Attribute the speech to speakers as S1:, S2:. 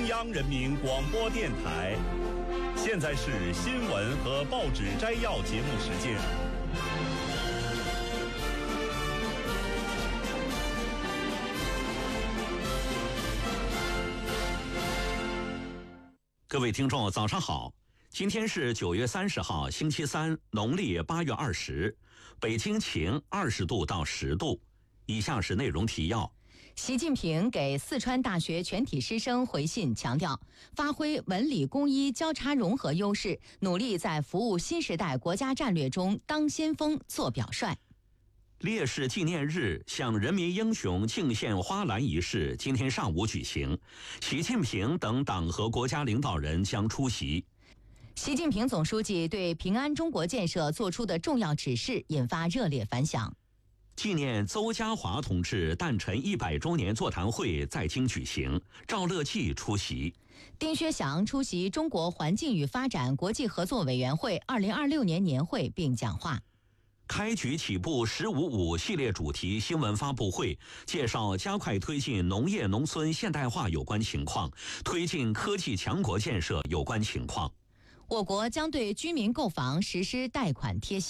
S1: 央人民广播电台。现在是新闻和报纸摘要节目时间。
S2: 各位听众，早上好！今天是9月30号，星期三，农历8月20，北京晴，20度到10度。以下是内容提要。
S3: 习近平给四川大学全体师生回信，强调发挥文理工医交叉融合优势，努力在服务新时代国家战略中当先锋、做表率。
S2: 烈士纪念日向人民英雄敬献花篮仪式今天上午举行，习近平等党和国家领导人将出席。
S3: 习近平总书记对平安中国建设作出的重要指示引发热烈反响。
S2: 纪念邹家华同志诞辰100周年座谈会在京举行，赵乐际出席。
S3: 丁薛祥出席中国环境与发展国际合作委员会2026年年会并讲话。
S2: 开局起步“15+5”系列主题新闻发布会，介绍加快推进农业农村现代化有关情况，推进科技强国建设有关情况。
S3: 我国将对居民购房实施贷款贴息。